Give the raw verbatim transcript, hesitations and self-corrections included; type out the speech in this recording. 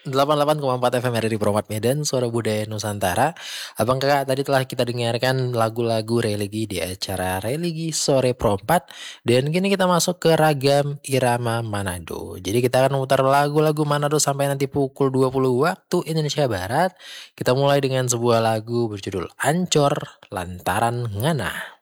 delapan puluh delapan koma empat F M R R I Promat Medan, Suara Budaya Nusantara. Abang kakak tadi telah kita dengarkan lagu-lagu religi di acara Religi Sore Pro empat. Dan kini kita masuk ke ragam irama Manado. Jadi kita akan memutar lagu-lagu Manado sampai nanti pukul dua puluh waktu Indonesia Barat. Kita mulai dengan sebuah lagu berjudul Ancor Lantaran Ngana.